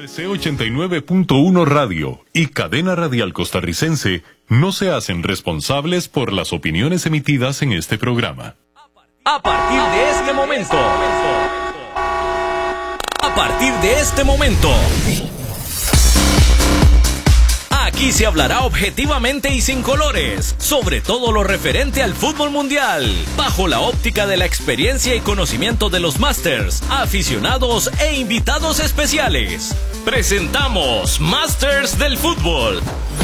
RC 89.1 Radio y Cadena Radial Costarricense no se hacen responsables por las opiniones emitidas en este programa. A partir de este momento, aquí se hablará objetivamente y sin colores sobre todo lo referente al fútbol mundial, bajo la óptica de la experiencia y conocimiento de los Masters, aficionados e invitados especiales. Presentamos Masters del Fútbol.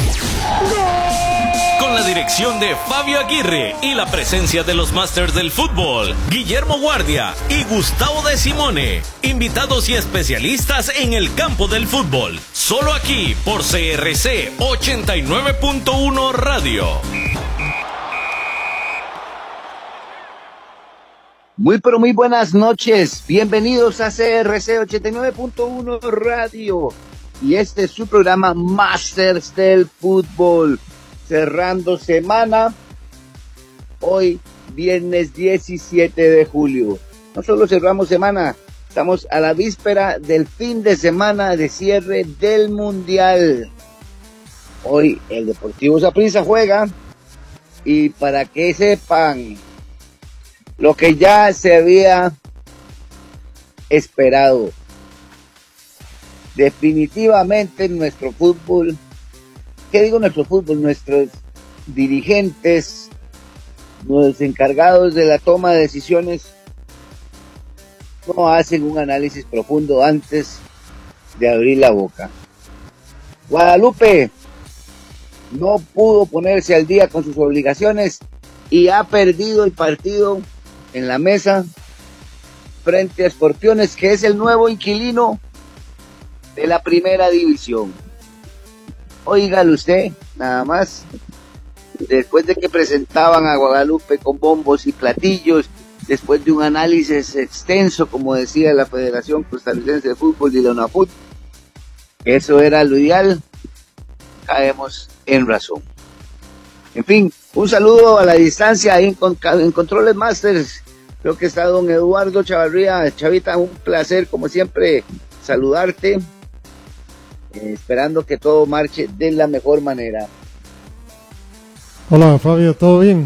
Con la dirección de Fabio Aguirre y la presencia de los Masters del Fútbol, Guillermo Guardia y Gustavo de Simone, invitados y especialistas en el campo del fútbol, solo aquí por CRC 89.1 Radio. Muy pero muy buenas noches, bienvenidos a CRC 89.1 Radio y este es su programa Masters del Fútbol. Cerrando semana, hoy viernes 17 de julio. No solo cerramos semana, estamos a la víspera del fin de semana de cierre del Mundial. Hoy el Deportivo Saprissa juega y para que sepan lo que ya se había esperado. Definitivamente nuestro fútbol, ¿qué digo nuestro fútbol? Nuestros dirigentes, los encargados de la toma de decisiones, no hacen un análisis profundo antes de abrir la boca. Guadalupe no pudo ponerse al día con sus obligaciones y ha perdido el partido en la mesa frente a Escorpiones, que es el nuevo inquilino de la primera división. Óigalo usted, nada más, después de que presentaban a Guadalupe con bombos y platillos, después de un análisis extenso, como decía la Federación Costarricense de Fútbol y la UNAFUT, eso era lo ideal, caemos en razón. En fin, un saludo a la distancia ahí en Controles Masters, creo que está don Eduardo Chavarría. Chavita, un placer como siempre saludarte. Esperando que todo marche de la mejor manera. Hola Fabio, ¿todo bien?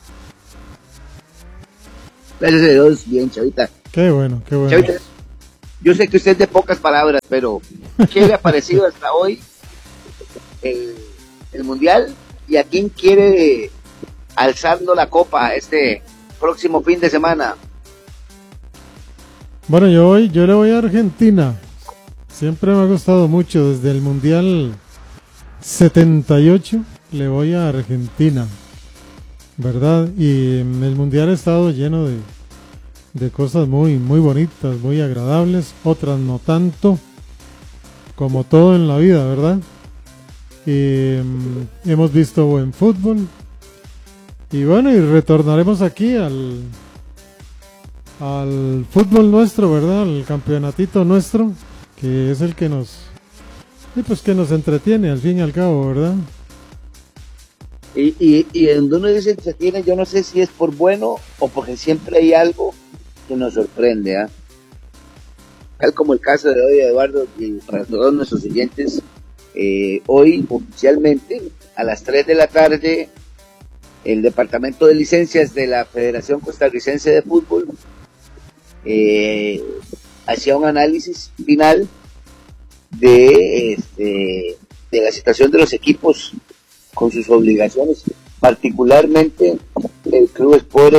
Gracias a Dios, bien, Chavita. Qué bueno, qué bueno. Chavita, yo sé que usted es de pocas palabras, pero ¿qué le ha parecido hasta hoy el Mundial? ¿Y a quién quiere alzando la copa este próximo fin de semana? Bueno, yo le voy a Argentina. Siempre me ha gustado mucho, desde el Mundial 78 le voy a Argentina, ¿verdad? Y el Mundial ha estado lleno de cosas muy, muy bonitas, muy agradables, otras no tanto, como todo en la vida, ¿verdad? Y hemos visto buen fútbol, y bueno, y retornaremos aquí al fútbol nuestro, ¿verdad? Al campeonatito nuestro, que es el que nos entretiene al fin y al cabo, ¿verdad? Y donde uno dice entretiene, yo no sé si es por bueno o porque siempre hay algo que nos sorprende, ¿ah? Tal como el caso de hoy, Eduardo, y para todos nuestros oyentes, hoy oficialmente a las 3 de la tarde el Departamento de Licencias de la Federación Costarricense de Fútbol hacía un análisis final de la situación de los equipos con sus obligaciones, particularmente el Club Sport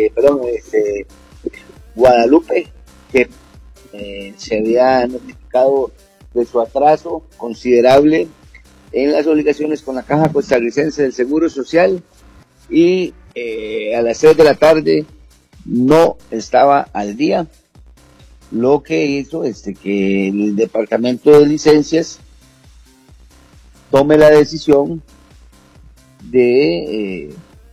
Guadalupe, que se había notificado de su atraso considerable en las obligaciones con la Caja Costarricense del Seguro Social y a las 6 de la tarde no estaba al día, lo que hizo que el Departamento de Licencias tome la decisión de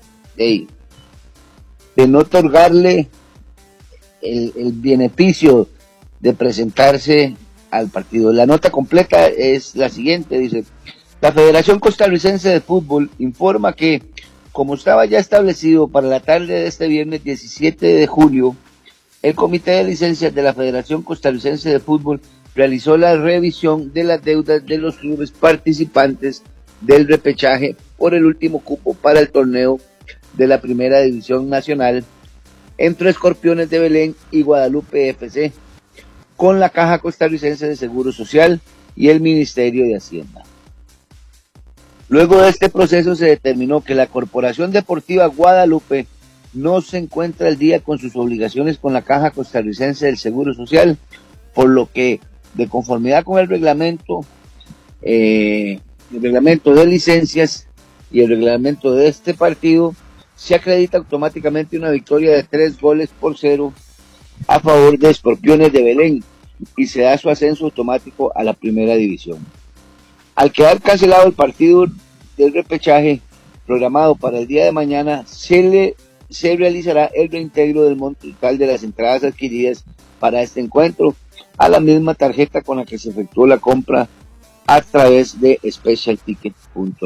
no otorgarle el beneficio de presentarse al partido. La nota completa es la siguiente, dice: la Federación Costarricense de Fútbol informa que, como estaba ya establecido para la tarde de este viernes 17 de julio, el Comité de Licencias de la Federación Costarricense de Fútbol realizó la revisión de las deudas de los clubes participantes del repechaje por el último cupo para el torneo de la Primera División Nacional entre Escorpiones de Belén y Guadalupe FC, con la Caja Costarricense de Seguro Social y el Ministerio de Hacienda. Luego de este proceso se determinó que la Corporación Deportiva Guadalupe no se encuentra al día con sus obligaciones con la Caja Costarricense del Seguro Social, por lo que, de conformidad con el reglamento de licencias y el reglamento de este partido, se acredita automáticamente una victoria de 3-0 a favor de Escorpiones de Belén y se da su ascenso automático a la Primera División. Al quedar cancelado el partido del repechaje programado para el día de mañana, se realizará el reintegro del monto total de las entradas adquiridas para este encuentro a la misma tarjeta con la que se efectuó la compra a través de specialticket.net.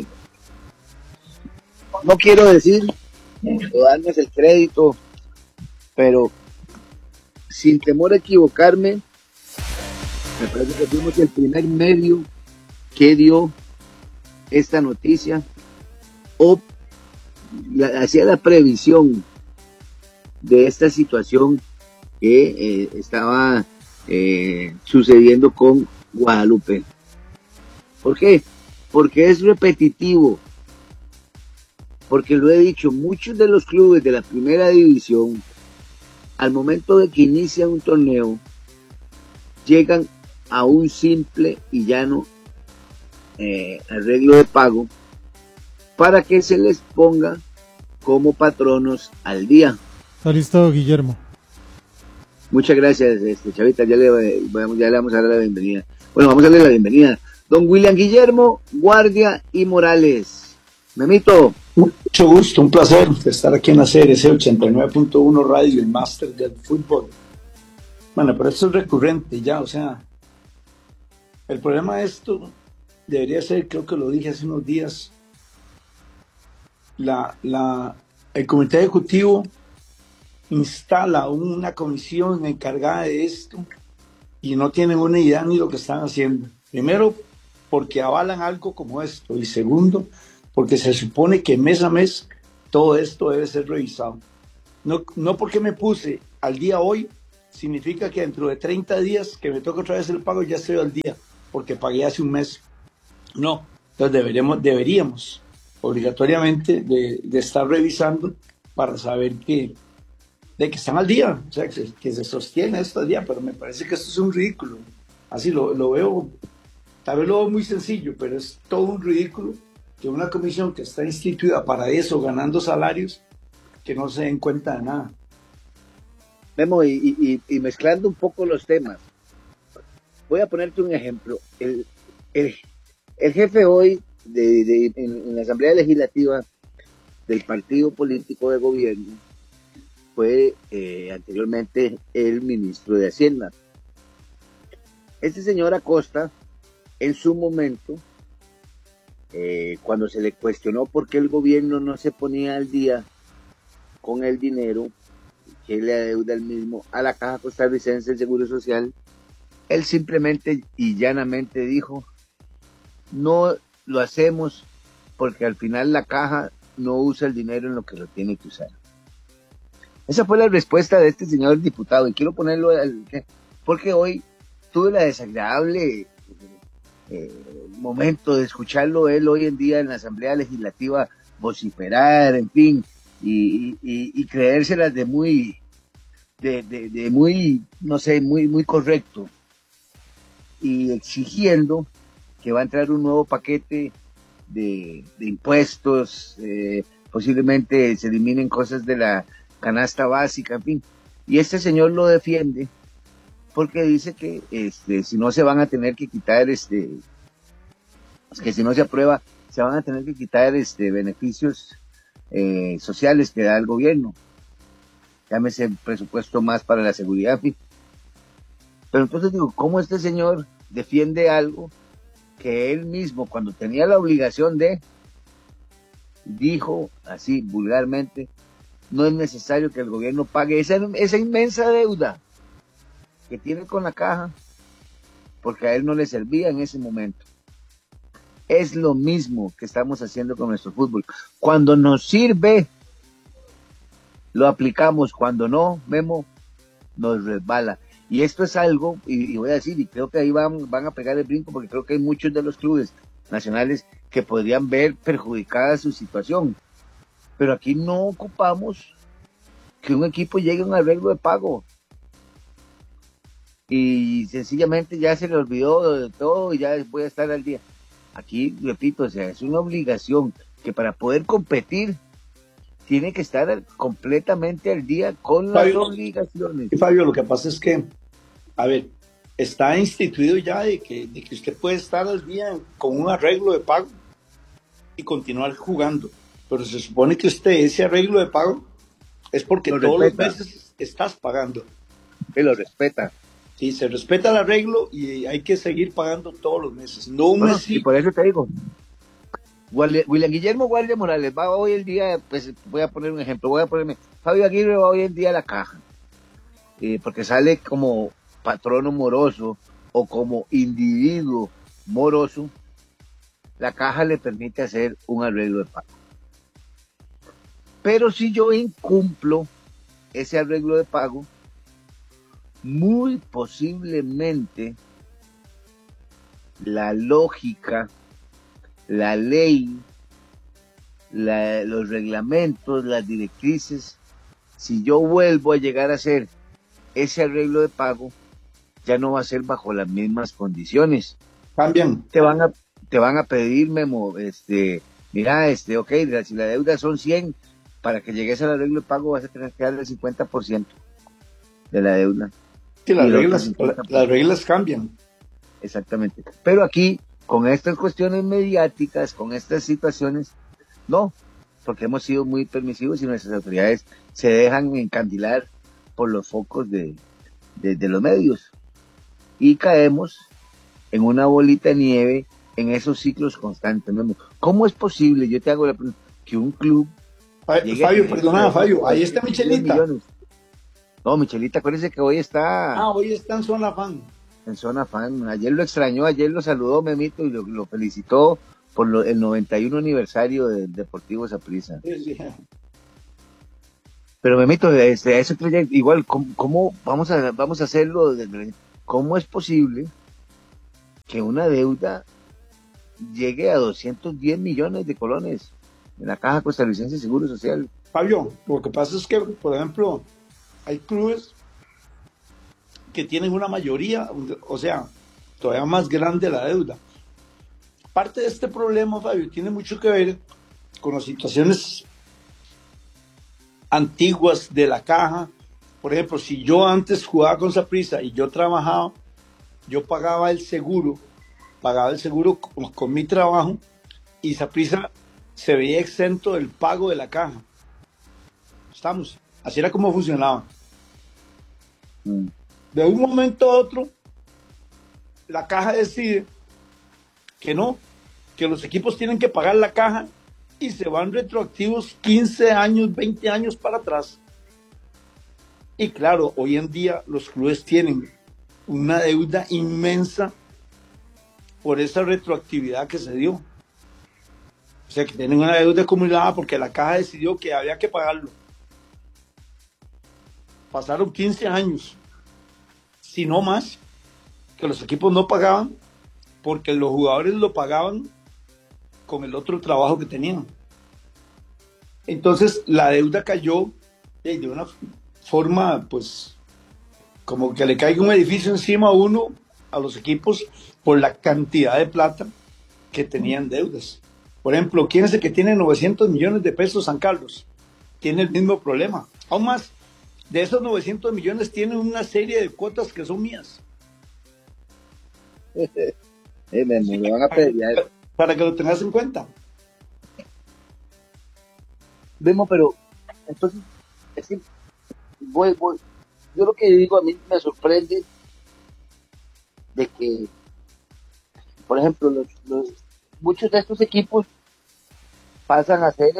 No quiero decir o darles el crédito, pero sin temor a equivocarme, me parece que fuimos el primer medio que dio esta noticia o hacía la previsión de esta situación que estaba sucediendo con Guadalupe. ¿Por qué? Porque es repetitivo, porque lo he dicho, muchos de los clubes de la Primera División, al momento de que inicia un torneo, llegan a un simple y llano arreglo de pago para que se les ponga como patronos al día. Está listo, Guillermo. Muchas gracias, Chavita, ya le vamos a dar la bienvenida. Bueno, vamos a darle la bienvenida. Don William Guillermo Guardia y Morales. Memito. Mucho gusto, un placer estar aquí en la CRC 89.1 Radio, el máster del fútbol. Bueno, pero esto es recurrente ya, o sea, el problema de esto debería ser, creo que lo dije hace unos días, el comité ejecutivo instala una comisión encargada de esto y no tienen una idea ni lo que están haciendo. Primero, porque avalan algo como esto, y segundo, porque se supone que mes a mes todo esto debe ser revisado. No porque me puse al día hoy, significa que dentro de 30 días que me toque otra vez el pago ya estoy al día, porque pagué hace un mes. No, entonces deberíamos obligatoriamente de estar revisando para saber de que están al día, o sea, que se sostiene esto al día, pero me parece que esto es un ridículo. Así lo veo, tal vez lo veo muy sencillo, pero es todo un ridículo que una comisión que está instituida para eso, ganando salarios, que no se den cuenta de nada. Memo, y mezclando un poco los temas, voy a ponerte un ejemplo. El jefe hoy en la Asamblea Legislativa del partido político de gobierno fue anteriormente el ministro de Hacienda. Este señor Acosta, en su momento, cuando se le cuestionó por qué el gobierno no se ponía al día con el dinero que le adeuda el mismo a la Caja Costarricense del Seguro Social, él simplemente y llanamente dijo: no lo hacemos porque al final la caja no usa el dinero en lo que lo tiene que usar. Esa fue la respuesta de este señor diputado, y quiero ponerlo porque hoy tuve la desagradable momento de escucharlo él hoy en día en la Asamblea Legislativa vociferar, en fin, y creérselas de muy, no sé, muy correcto, y exigiendo que va a entrar un nuevo paquete de impuestos, posiblemente se eliminen cosas de la canasta básica, en fin. Y este señor lo defiende porque dice que si no se van a tener que quitar, que si no se aprueba, se van a tener que quitar beneficios sociales que da el gobierno. Llámese presupuesto más para la seguridad, en fin. Pero entonces digo, ¿cómo este señor defiende algo que él mismo, cuando tenía la obligación dijo así vulgarmente, no es necesario que el gobierno pague esa inmensa deuda que tiene con la caja, porque a él no le servía en ese momento. Es lo mismo que estamos haciendo con nuestro fútbol. Cuando nos sirve, lo aplicamos. Cuando no, Memo, nos resbala. Y esto es algo, y voy a decir, y creo que ahí van a pegar el brinco, porque creo que hay muchos de los clubes nacionales que podrían ver perjudicada su situación. Pero aquí no ocupamos que un equipo llegue a un arreglo de pago. Y sencillamente ya se le olvidó de todo y ya voy a estar al día. Aquí, repito, o sea, es una obligación que para poder competir tiene que estar completamente al día con las obligaciones. Y Fabio, lo que pasa es que, a ver, está instituido ya de que usted puede estar al día con un arreglo de pago y continuar jugando. Pero se supone que usted ese arreglo de pago es porque todos los meses estás pagando. Se lo respeta. Sí, se respeta el arreglo y hay que seguir pagando todos los meses. No un mes. Y por eso te digo, William Guillermo Guardia Morales va hoy en día, pues voy a poner un ejemplo, Fabio Aguirre va hoy en día a la caja, porque sale como patrono moroso o como individuo moroso, la caja le permite hacer un arreglo de pago. Pero si yo incumplo ese arreglo de pago, muy posiblemente la lógica, la ley, los reglamentos, las directrices, si yo vuelvo a llegar a hacer ese arreglo de pago, ya no va a ser bajo las mismas condiciones. Cambian. Te van a pedir, Memo, mira, ok, si la deuda son 100, para que llegues al arreglo de pago vas a tener que darle el 50% de la deuda. Sí, las reglas cambian. Exactamente. Pero aquí, con estas cuestiones mediáticas, con estas situaciones, no, porque hemos sido muy permisivos y nuestras autoridades se dejan encandilar por los focos de los medios. Y caemos en una bolita de nieve en esos ciclos constantes. ¿Cómo es posible? Yo te hago la pregunta, que un club... Fabio, perdona, Fabio, ahí está Michelita. No, Michelita, acuérdense que hoy está... hoy está en zona fan. En zona fan. Ayer lo extrañó, ayer lo saludó Memito y lo felicitó por el 91 aniversario del Deportivo Saprissa. Sí. Pero Memito, eso igual, ¿cómo vamos a hacerlo? ¿Cómo es posible que una deuda llegue a 210 millones de colones en la Caja Costarricense de Seguro Social? Fabio, lo que pasa es que, por ejemplo, hay clubes que tienen una mayoría, o sea, todavía más grande la deuda. Parte de este problema, Fabio, tiene mucho que ver con las situaciones antiguas de la caja. Por ejemplo, si yo antes jugaba con Saprissa y yo trabajaba, yo pagaba el seguro con mi trabajo y Saprissa se veía exento del pago de la caja. Así era como funcionaba. De un momento a otro, la caja decide que no, que los equipos tienen que pagar la caja y se van retroactivos 15 años, 20 años para atrás. Y claro, hoy en día los clubes tienen una deuda inmensa por esa retroactividad que se dio. O sea, que tienen una deuda acumulada porque la caja decidió que había que pagarlo. Pasaron 15 años, si no más, que los equipos no pagaban porque los jugadores lo pagaban con el otro trabajo que tenían. Entonces la deuda cayó de una forma, pues, como que le caiga un edificio encima a los equipos por la cantidad de plata que tenían deudas. Por ejemplo, ¿quién es el que tiene 900 millones de pesos? San Carlos. Tiene el mismo problema. Aún más, de esos 900 millones tienen una serie de cuotas que son mías. Me van a pedir para que lo tengas en cuenta. Vemos, pero entonces es que yo lo que digo, a mí me sorprende de que, por ejemplo, muchos de estos equipos pasan a ser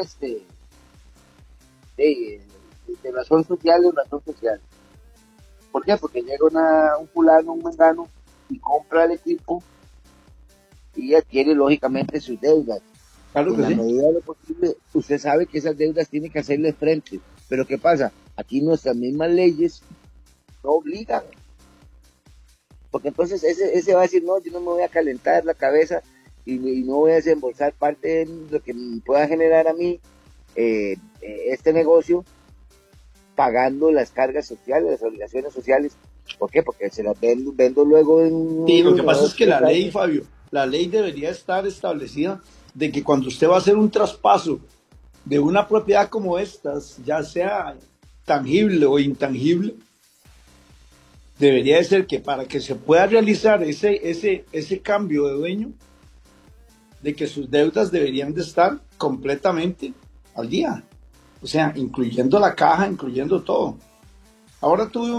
de razón social en razón social. ¿Por qué? Porque llega un fulano, un mengano, y compra el equipo y adquiere lógicamente sus deudas. Claro que En la medida de lo posible, usted sabe que esas deudas tienen que hacerle frente. Pero ¿qué pasa? Aquí nuestras mismas leyes no obligan. Porque entonces ese va a decir, no, yo no me voy a calentar la cabeza y no voy a desembolsar parte de lo que me pueda generar a mí este negocio pagando las cargas sociales, las obligaciones sociales. ¿Por qué? Porque se las vendo luego en... Sí, lo que pasa es que la ley, Fabio, la ley debería estar establecida de que cuando usted va a hacer un traspaso de una propiedad como estas, ya sea tangible o intangible, debería de ser que para que se pueda realizar ese cambio de dueño, de que sus deudas deberían de estar completamente al día. O sea, incluyendo la caja, incluyendo todo. Ahora tuve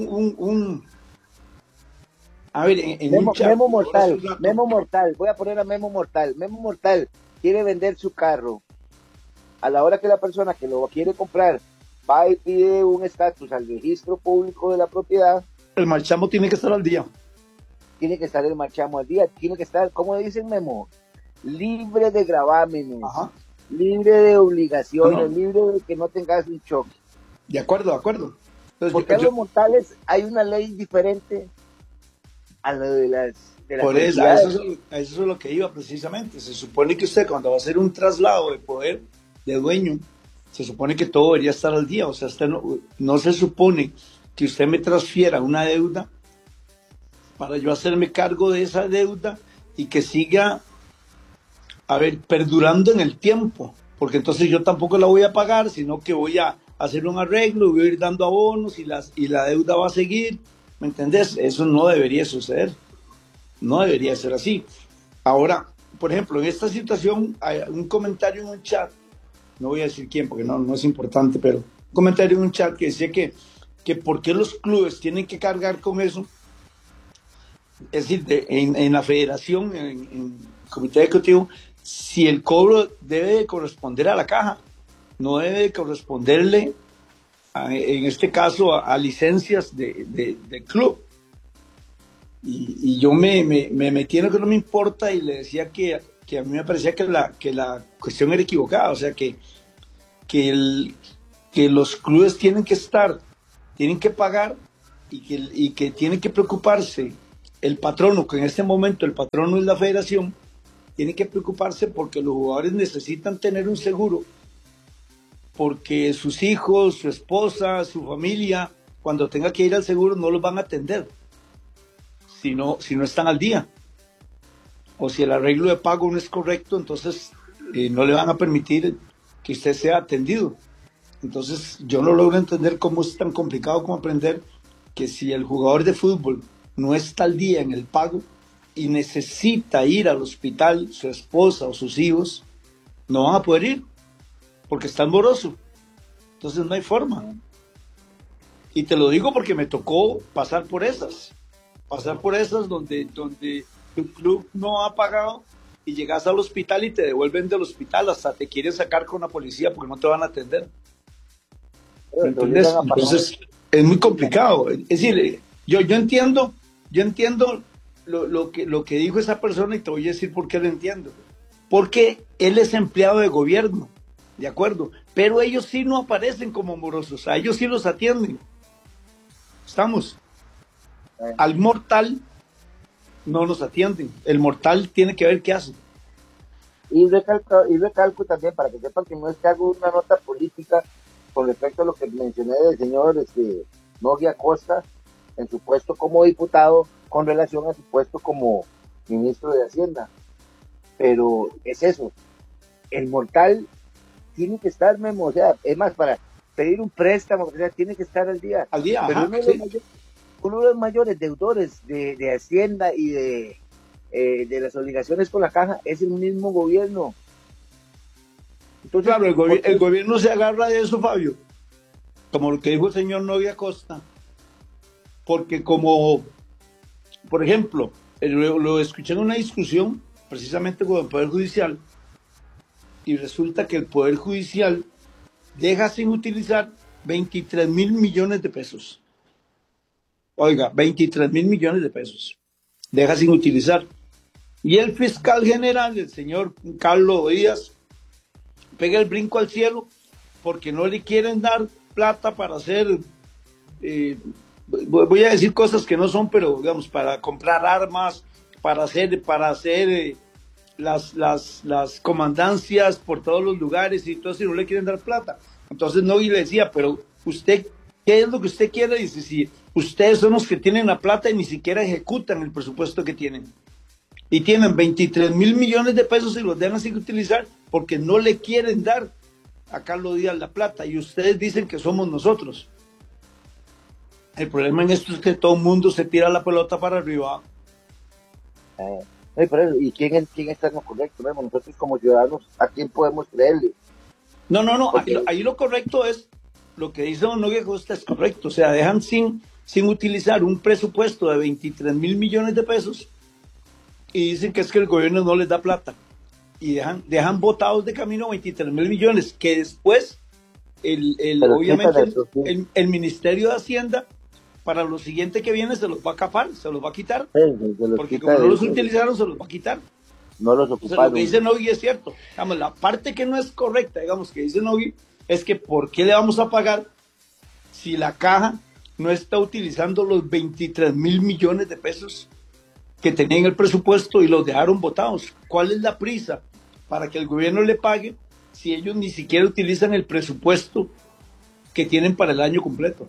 a ver, en Memo, un chat, Memo Mortal, voy a poner a Memo Mortal. Memo Mortal quiere vender su carro. A la hora que la persona que lo quiere comprar va y pide un estatus al registro público de la propiedad, el marchamo tiene que estar al día. Tiene que estar el marchamo al día, tiene que estar, ¿cómo dicen, Memo? Libre de gravámenes, libre de obligaciones, libre de que no tengas un choque. De acuerdo. Entonces, porque a los mortales hay una ley diferente a lo de las... Por eso, a eso es lo que iba precisamente. Se supone que usted cuando va a hacer un traslado de poder, de dueño, se supone que todo debería estar al día. O sea, usted no se supone que usted me transfiera una deuda para yo hacerme cargo de esa deuda y que siga, a ver, perdurando en el tiempo. Porque entonces yo tampoco la voy a pagar, sino que voy a hacer un arreglo, voy a ir dando abonos y la deuda va a seguir. ¿Me entendés? Eso no debería suceder. No debería ser así. Ahora, por ejemplo, en esta situación hay un comentario en un chat, no voy a decir quién porque no es importante, pero un comentario en un chat que decía que por qué los clubes tienen que cargar con eso. Es decir, en la federación, en el comité ejecutivo, si el cobro debe de corresponder a la caja, no debe de corresponderle, en este caso, a licencias del club. Y yo me metí en lo que no me importa y le decía que a mí me parecía que la cuestión era equivocada, o sea, que los clubes tienen que pagar y que tienen que preocuparse el patrono, que en este momento el patrono es la federación, tiene que preocuparse porque los jugadores necesitan tener un seguro, porque sus hijos, su esposa, su familia, cuando tenga que ir al seguro no los van a atender si no están al día. O si el arreglo de pago no es correcto, entonces no le van a permitir que usted sea atendido. Entonces yo no logro entender cómo es tan complicado como aprender que si el jugador de fútbol no está al día en el pago y necesita ir al hospital, su esposa o sus hijos, no van a poder ir porque está moroso. Entonces no hay forma. Y te lo digo porque me tocó pasar por esas donde tu club no ha pagado y llegas al hospital y te devuelven del hospital, hasta te quieren sacar con la policía porque no te van a atender. ¿Entendés? Entonces es muy complicado. Es decir, yo entiendo lo que dijo esa persona y te voy a decir por qué lo entiendo. Porque él es empleado de gobierno, ¿de acuerdo? Pero ellos sí no aparecen como morosos, a ellos sí los atienden. ¿Estamos? Al mortal no nos atienden. El mortal tiene que ver qué hace. Y recalco también, para que sepan que no es que hago una nota política con respecto a lo que mencioné del señor Nogui Acosta en su puesto como diputado con relación a su puesto como ministro de Hacienda. Pero es eso, el mortal tiene que estar, Memo, o sea, es más, para pedir un préstamo, o sea, tiene que estar al día. Al día, pero uno de los mayores deudores de Hacienda y de las obligaciones con la caja es el mismo gobierno. Entonces, claro, el gobierno se agarra de eso, Fabio, como lo que dijo el señor Nogui Acosta, porque como, por ejemplo, lo escuché en una discusión precisamente con el Poder Judicial, y resulta que el Poder Judicial deja sin utilizar 23,000 millones de pesos. Oiga, 23,000 millones de pesos. deja sin utilizar. Y el fiscal general, el señor Carlos Díaz, pega el brinco al cielo porque no le quieren dar plata para hacer, voy a decir cosas que no son, pero digamos, para comprar armas, para hacer las comandancias por todos los lugares y todo eso, y no le quieren dar plata. Entonces Nogui le decía, pero usted, ¿qué es lo que usted quiere? Dice, si ustedes son los que tienen la plata y ni siquiera ejecutan el presupuesto que tienen. Y tienen 23,000 millones de pesos y los dejan sin utilizar porque no le quieren dar a Carlos Díaz la plata. Y ustedes dicen que somos nosotros. El problema en esto es que todo el mundo se tira la pelota para arriba. ¿Y quién está en lo correcto? Nosotros como ciudadanos, ¿a quién podemos creerle? No. Ahí lo correcto es, lo que dice don Nogui Acosta es correcto. O sea, dejan sin utilizar un presupuesto de 23,000 millones de pesos y dicen que es que el gobierno no les da plata. Y dejan botados de camino 23,000 millones, que después, obviamente, el Ministerio de Hacienda, para lo siguiente que viene, se los va a capar, se los va a quitar. Porque como no los utilizaron, se los va a quitar. No los ocuparon. Lo que dice Nogui es cierto. Digamos, la parte que no es correcta, digamos, que dice Nogui, es que ¿por qué le vamos a pagar si la caja no está utilizando los 23,000 millones de pesos que tenían el presupuesto y los dejaron botados? ¿Cuál es la prisa para que el gobierno le pague si ellos ni siquiera utilizan el presupuesto que tienen para el año completo?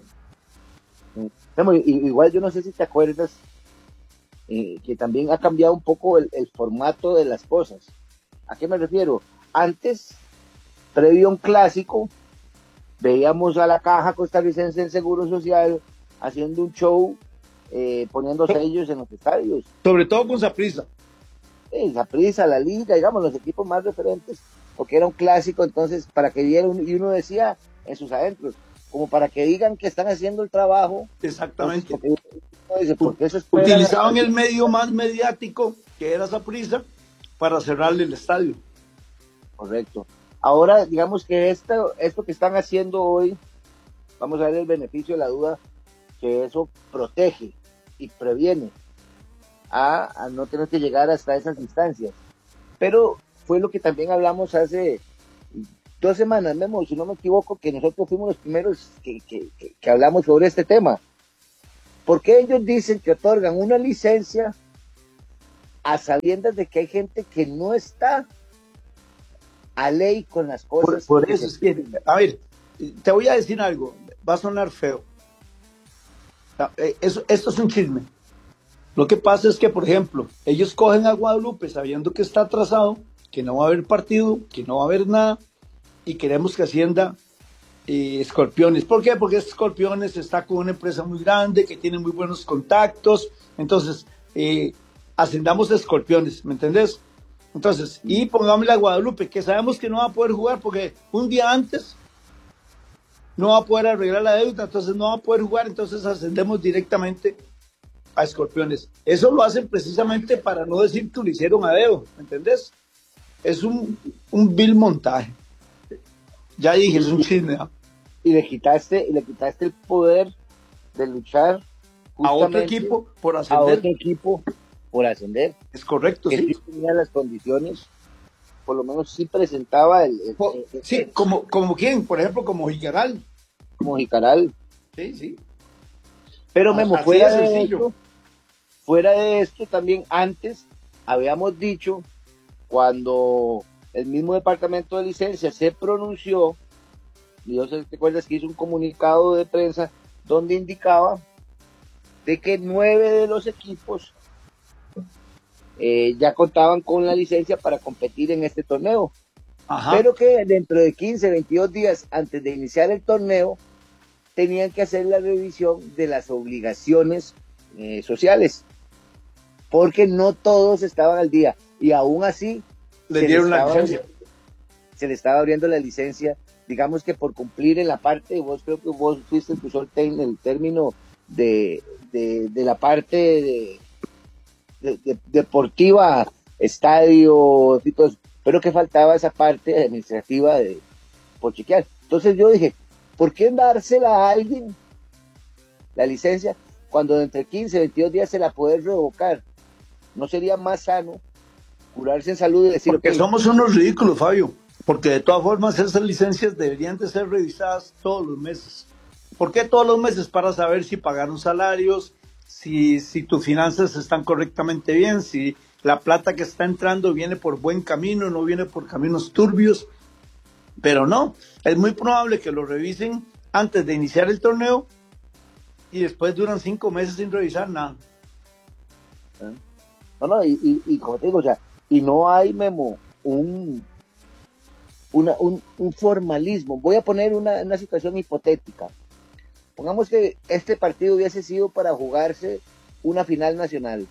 Igual yo no sé si te acuerdas que también ha cambiado un poco el formato de las cosas. ¿A qué me refiero? Antes, previo a un clásico, veíamos a la Caja Costarricense del Seguro Social haciendo un show, poniendo sellos en los estadios. Sobre todo con Saprissa. Saprissa, la Liga, digamos, los equipos más referentes, porque era un clásico, entonces, para que vieran, y uno decía en sus adentros, como para que digan que están haciendo el trabajo. Exactamente. Porque eso es utilizaban el medio más mediático, que era Saprissa, para cerrarle el estadio. Correcto. Ahora, digamos que esto que están haciendo hoy, vamos a ver el beneficio de la duda, que eso protege y previene a no tener que llegar hasta esas instancias. Pero fue lo que también hablamos hace 2 semanas, Memo, si no me equivoco, que nosotros fuimos los primeros que hablamos sobre este tema. Porque ellos dicen que otorgan una licencia a sabiendas de que hay gente que no está a ley con las cosas. Por eso es que, a ver, te voy a decir algo, va a sonar feo. Esto es un chisme. Lo que pasa es que, por ejemplo, ellos cogen a Guadalupe sabiendo que está atrasado, que no va a haber partido, que no va a haber nada, y queremos que Hacienda Escorpiones. ¿Por qué? Porque Escorpiones está con una empresa muy grande, que tiene muy buenos contactos, entonces ascendamos a Escorpiones, ¿me entendés? Entonces, y pongámosle a Guadalupe, que sabemos que no va a poder jugar porque un día antes no va a poder arreglar la deuda, entonces no va a poder jugar, entonces ascendemos directamente a Escorpiones. Eso lo hacen precisamente para no decir que lo hicieron a dedo, ¿me entendés? Es un vil montaje. Ya dije, es un chisme, ¿no? Y le quitaste el poder de luchar a otro equipo por ascender. Es correcto, que sí tenía las condiciones, por lo menos sí presentaba sí, como quién, por ejemplo, como Jicaral. Como Jicaral. Sí. Pero Memo, fuera de esto también antes habíamos dicho, cuando el mismo departamento de licencia se pronunció, y no sé si te acuerdas que hizo un comunicado de prensa donde indicaba de que 9 de los equipos ya contaban con la licencia para competir en este torneo. Ajá. Pero que dentro de 15, 22 días antes de iniciar el torneo tenían que hacer la revisión de las obligaciones sociales, porque no todos estaban al día, y aún así le dieron la licencia. Se le estaba abriendo la licencia, digamos que por cumplir en la parte, creo que vos fuiste el que usó el término de la parte de deportiva, estadio, y todo eso, pero que faltaba esa parte administrativa por chequear. Entonces yo dije, ¿por qué dársela a alguien la licencia cuando entre 15 y 22 días se la puede revocar? ¿No sería más sano curarse en salud y decir... Porque okay, somos unos ridículos, Fabio. Porque de todas formas esas licencias deberían de ser revisadas todos los meses. ¿Por qué todos los meses? Para saber si pagaron salarios, si tus finanzas están correctamente bien, si la plata que está entrando viene por buen camino, no viene por caminos turbios. Pero no, es muy probable que lo revisen antes de iniciar el torneo y después duran 5 meses sin revisar nada. No, y como te digo, o sea, y no hay, Memo, un formalismo. Voy a poner una situación hipotética. Pongamos que este partido hubiese sido para jugarse una final nacional.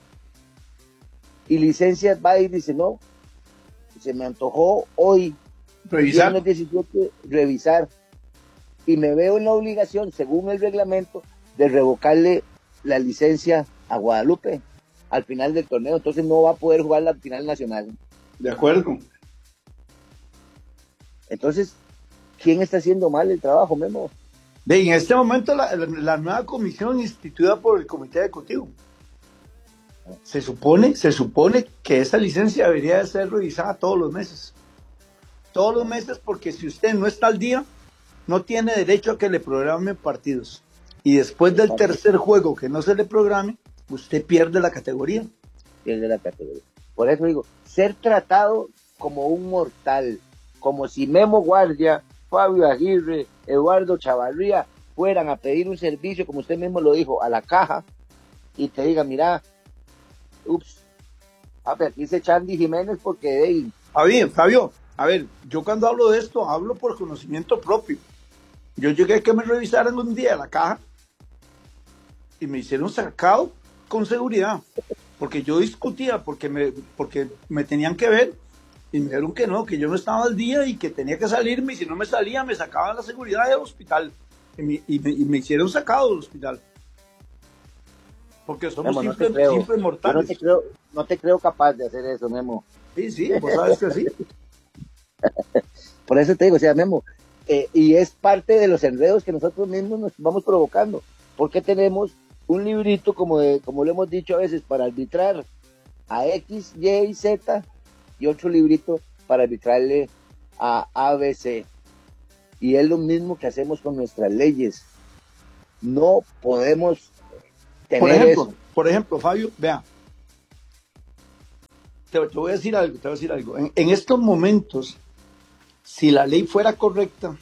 Y Licencias va y dice, no, se me antojó hoy, Revisar. viernes 17, revisar. Y me veo en la obligación, según el reglamento, de revocarle la licencia a Guadalupe al final del torneo. Entonces no va a poder jugar la final nacional. De acuerdo. Entonces, ¿quién está haciendo mal el trabajo, Memo? En este momento la nueva comisión instituida por el comité ejecutivo. Se supone que esa licencia debería de ser revisada todos los meses. Todos los meses, porque si usted no está al día, no tiene derecho a que le programen partidos. Y después del tercer juego que no se le programe, usted pierde la categoría. Pierde la categoría. Por eso digo, ser tratado como un mortal, como si Memo Guardia, Fabio Aguirre, Eduardo Chavarría fueran a pedir un servicio, como usted mismo lo dijo, a la caja, y te diga, mira, aquí dice Chandy Jiménez porque... Fabio, a ver, yo cuando hablo de esto, hablo por conocimiento propio. Yo llegué a que me revisaran un día la caja y me hicieron sacado con seguridad, porque yo discutía, porque me tenían que ver, y me dijeron que no, que yo no estaba al día y que tenía que salirme, y si no me salía me sacaban la seguridad del hospital, y me hicieron sacado del hospital, porque somos Memo, simples mortales. Yo no te creo capaz de hacer eso, Memo. Sí, vos sabes que sí. Por eso te digo, o sea, Memo, y es parte de los enredos que nosotros mismos nos vamos provocando, porque tenemos un librito, como lo hemos dicho a veces, para arbitrar a X, Y y Z, y otro librito para arbitrarle a ABC. Y es lo mismo que hacemos con nuestras leyes. No podemos tener eso. Por ejemplo, Fabio, vea, te voy a decir algo. En estos momentos, si la ley fuera correcta,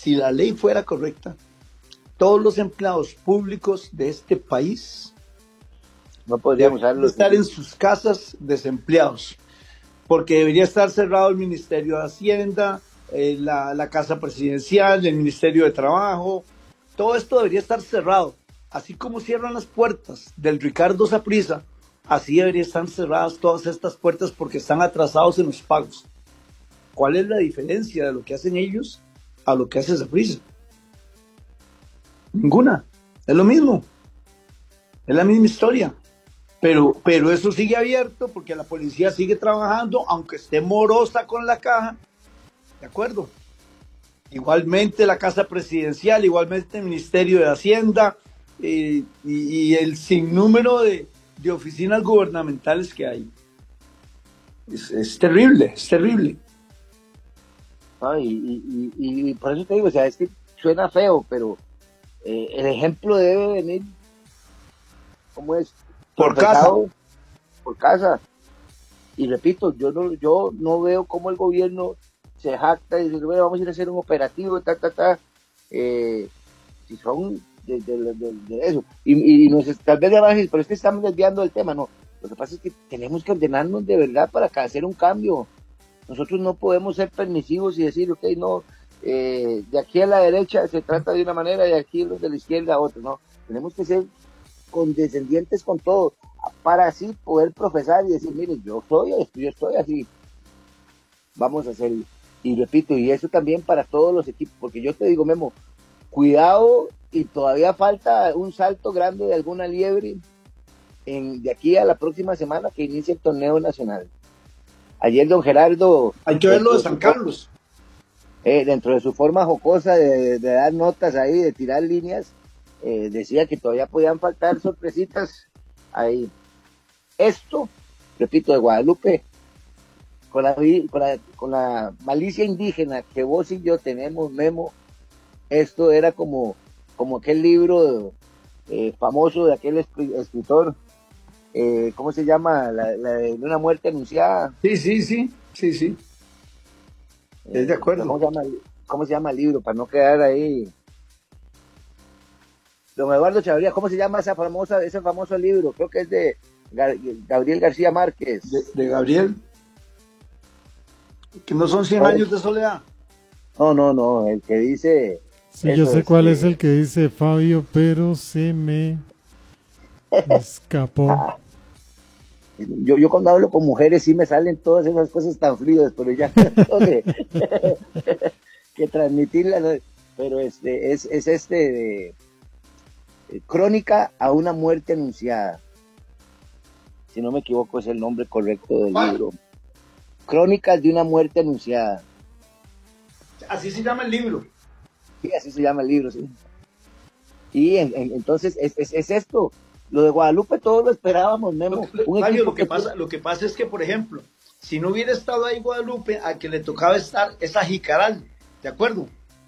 todos los empleados públicos de este país no podríamos estar en sus casas desempleados, porque debería estar cerrado el Ministerio de Hacienda, la Casa Presidencial, el Ministerio de Trabajo, todo esto debería estar cerrado, así como cierran las puertas del Ricardo Saprissa, así deberían estar cerradas todas estas puertas porque están atrasados en los pagos. ¿Cuál es la diferencia de lo que hacen ellos a lo que hace Saprissa? Ninguna, es lo mismo, es la misma historia, pero eso sigue abierto porque la policía sigue trabajando, aunque esté morosa con la caja, ¿de acuerdo? Igualmente la Casa Presidencial, igualmente el Ministerio de Hacienda y el sinnúmero de oficinas gubernamentales que hay. Es terrible, es terrible. Y por eso te digo, o sea, es que suena feo, pero el ejemplo debe venir, ¿cómo es? Por casa. Por casa. Y repito, yo no veo cómo el gobierno se jacta y dice, bueno, vamos a ir a hacer un operativo, si son de eso. Y tal vez pero es que estamos desviando el tema, no. Lo que pasa es que tenemos que ordenarnos de verdad para hacer un cambio. Nosotros no podemos ser permisivos y decir, ok, no, de aquí a la derecha se trata de una manera y aquí los de la izquierda otra, no. Tenemos que ser condescendientes con todo, para así poder profesar y decir, miren, yo estoy así, vamos a hacerlo. Y repito, y eso también para todos los equipos, porque yo te digo, Memo, cuidado, y todavía falta un salto grande de alguna liebre de aquí a la próxima semana que inicia el torneo nacional. Ayer don Gerardo... Hay que ver lo de San Carlos. Dentro de su forma jocosa de dar notas ahí, de tirar líneas, decía que todavía podían faltar sorpresitas ahí. Esto, repito, de Guadalupe, con la malicia indígena que vos y yo tenemos, Memo, esto era como aquel libro famoso de aquel escritor, ¿cómo se llama? La de una muerte anunciada. Sí. Es de acuerdo. ¿Cómo se llama el libro? Para no quedar ahí. Don Eduardo Chavarría, ¿cómo se llama ese famoso libro? Creo que es de Gabriel García Márquez. De Gabriel. Que no son 100 años de soledad. No, el que dice... Sí, yo sé cuál es el que dice Fabio, pero se me escapó. Yo cuando hablo con mujeres sí me salen todas esas cosas tan frías, pero ya tengo que transmitirlas. Pero es de Crónica a una muerte anunciada. Si no me equivoco es el nombre correcto del libro. Crónicas de una muerte anunciada. Así se llama el libro. Sí, así se llama el libro, sí. Y entonces es esto. Lo de Guadalupe todos lo esperábamos, Memo. Mario, lo que pasa es que, por ejemplo, si no hubiera estado ahí Guadalupe, a que le tocaba estar es a Jicaral, ¿de acuerdo?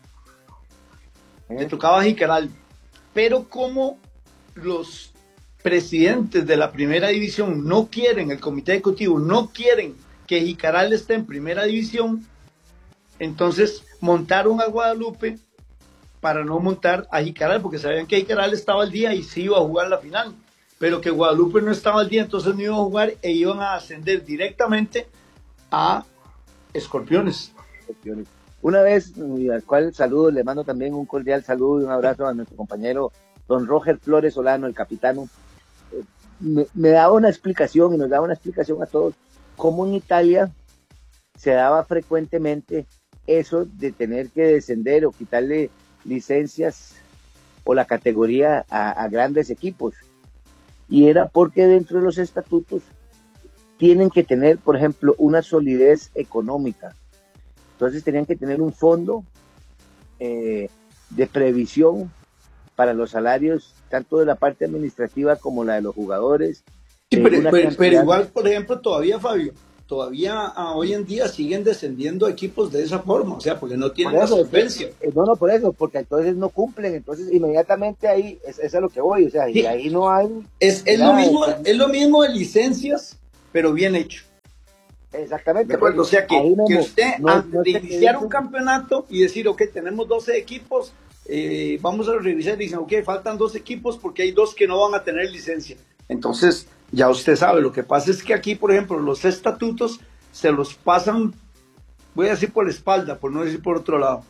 Le tocaba a Jicaral. Pero como los presidentes de la primera división no quieren, el comité ejecutivo no quieren que Jicaral esté en primera división, entonces montaron a Guadalupe para no montar a Jicaral, porque sabían que Jicaral estaba al día y sí iba a jugar la final, pero que Guadalupe no estaba al día, entonces no iba a jugar e iban a ascender directamente a Escorpiones. Una vez, al cual saludo, le mando también un cordial saludo y un abrazo a nuestro compañero don Roger Flores Solano, el capitano, me daba una explicación y nos daba una explicación a todos, cómo en Italia se daba frecuentemente eso de tener que descender o quitarle licencias o la categoría a grandes equipos, y era porque dentro de los estatutos tienen que tener, por ejemplo, una solidez económica. Entonces tenían que tener un fondo de previsión para los salarios, tanto de la parte administrativa como la de los jugadores. Sí, pero igual, por ejemplo, todavía, Fabio, hoy en día siguen descendiendo equipos de esa forma, o sea, porque no tienen la solvencia. No, por eso, porque entonces no cumplen, entonces inmediatamente ahí, es a lo que voy, o sea, sí. Y ahí no hay... Es lo mismo de licencias, pero bien hecho. Exactamente. O sea, que usted, antes de iniciar un campeonato y decir, ok, tenemos 12 equipos, vamos a revisar y dicen, ok, faltan 2 equipos porque hay 2 que no van a tener licencia. Entonces, ya usted sabe, lo que pasa es que aquí, por ejemplo, los estatutos se los pasan, voy a decir por la espalda, por no decir por otro lado.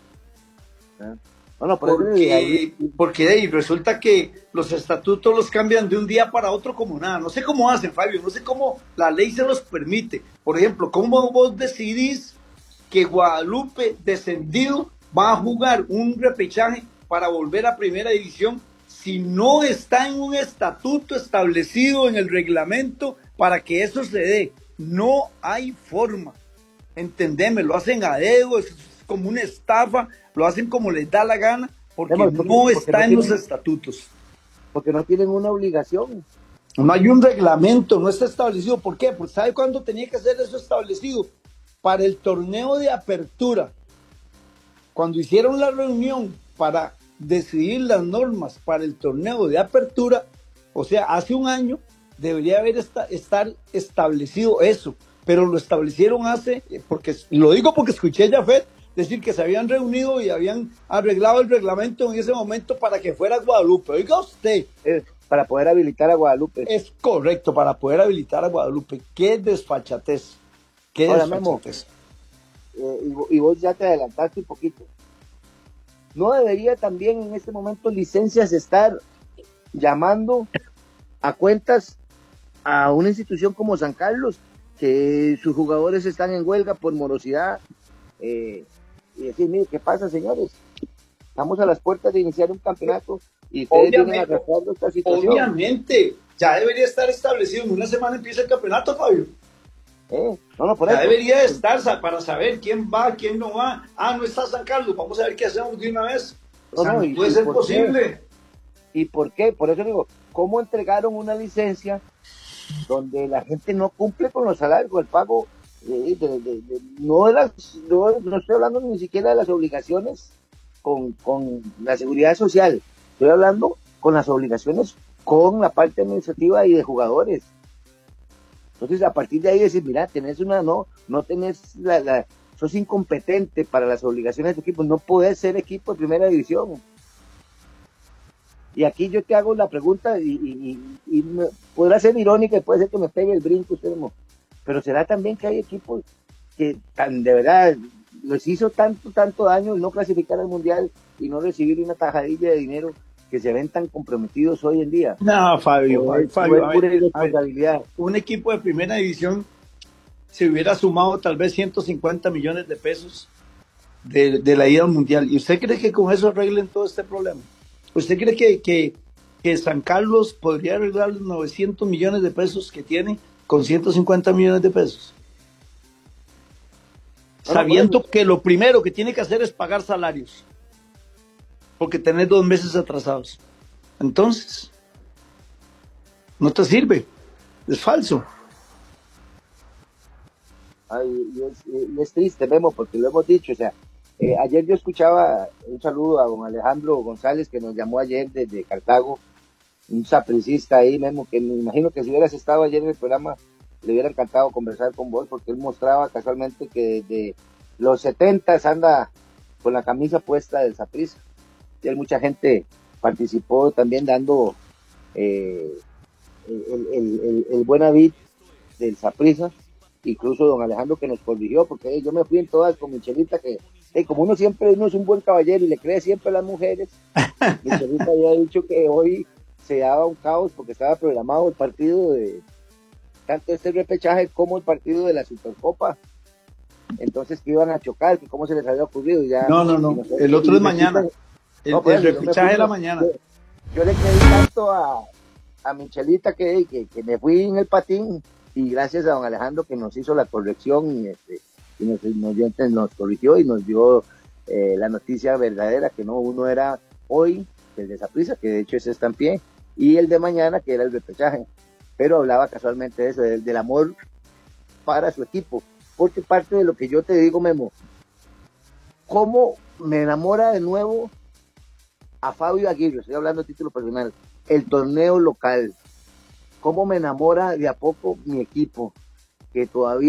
Porque resulta que los estatutos los cambian de un día para otro como nada. No sé cómo hacen, Fabio, no sé cómo la ley se los permite. Por ejemplo, ¿cómo vos decidís que Guadalupe descendido va a jugar un repechaje para volver a primera división si no está en un estatuto establecido en el reglamento para que eso se dé? No hay forma. Entendeme, lo hacen a dedo, es como una estafa, lo hacen como les da la gana, porque no está en los estatutos. Porque no tienen una obligación. No hay un reglamento, no está establecido. ¿Por qué? Porque ¿sabe cuándo tenía que ser eso establecido? Para el torneo de apertura. Cuando hicieron la reunión para decidir las normas para el torneo de apertura, o sea, hace un año, debería haber estar establecido eso. Pero lo establecieron lo digo porque escuché a Jafet decir que se habían reunido y habían arreglado el reglamento en ese momento para que fuera Guadalupe. Oiga usted. Para poder habilitar a Guadalupe. Es correcto, para poder habilitar a Guadalupe. ¡Qué desfachatez! ¡Qué desfachatez! Y vos ya te adelantaste un poquito. ¿No debería también en este momento licencias estar llamando a cuentas a una institución como San Carlos, que sus jugadores están en huelga por morosidad, y decir, mire, ¿qué pasa, señores? Estamos a las puertas de iniciar un campeonato y ustedes vienen arrastrando esta situación. Obviamente, ya debería estar establecido. En una semana empieza el campeonato, Fabio. Por ya eso. Debería estar para saber quién va, quién no va. No está San Carlos, vamos a ver qué hacemos de una vez. No puede ser posible. ¿Y por qué? Por eso digo, ¿cómo entregaron una licencia donde la gente no cumple con los salarios, con el pago, no estoy hablando ni siquiera de las obligaciones con la seguridad social, estoy hablando con las obligaciones con la parte administrativa y de jugadores. Entonces, a partir de ahí decir, mira, no tenés sos incompetente para las obligaciones de tu equipo, no podés ser equipo de primera división. Y aquí yo te hago la pregunta y podrá ser irónica y puede ser que me pegue el brinco usted mismo, pero será también que hay equipos que de verdad les hizo tanto daño el no clasificar al mundial y no recibir una tajadilla de dinero, que se ven tan comprometidos hoy en día. No, Fabio, responsabilidad. Un equipo de primera división se hubiera sumado tal vez 150 millones de pesos de la ida al mundial. ¿Y usted cree que con eso arreglen todo este problema? ¿Usted cree que San Carlos podría arreglar los 900 millones de pesos que tiene con 150 millones de pesos? Sabiendo que lo primero que tiene que hacer es pagar salarios, porque tenés 2 meses atrasados. Entonces, no te sirve, es falso. Y es triste, Memo, porque lo hemos dicho, o sea, ayer yo escuchaba un saludo a don Alejandro González, que nos llamó ayer desde Cartago, un sapricista ahí, Memo, que me imagino que si hubieras estado ayer en el programa, le hubiera encantado conversar con vos, porque él mostraba casualmente que desde los 70 anda con la camisa puesta del Saprissa. Y hay mucha gente participó también dando el buen avid del Saprissa, incluso don Alejandro, que nos corrigió, porque yo me fui en todas con Michelita, que como uno es un buen caballero y le cree siempre a las mujeres, Michelita había dicho que hoy se daba un caos porque estaba programado el partido de tanto este repechaje como el partido de la Supercopa, entonces que iban a chocar, que cómo se les había ocurrido. Ya, no, el otro es mañana. El repechaje de la mañana. Yo le creí tanto a Michelita que me fui en el patín, y gracias a don Alejandro que nos hizo la corrección y nos corrigió y nos dio la noticia verdadera, que no, uno era hoy el de Saprissa, que de hecho ese está en pie, y el de mañana, que era el repechaje, pero hablaba casualmente de eso, del amor para su equipo, porque parte de lo que yo te digo, Memo, cómo me enamora de nuevo a Fabio Aguirre, estoy hablando a título personal, el torneo local, cómo me enamora de a poco mi equipo, que todavía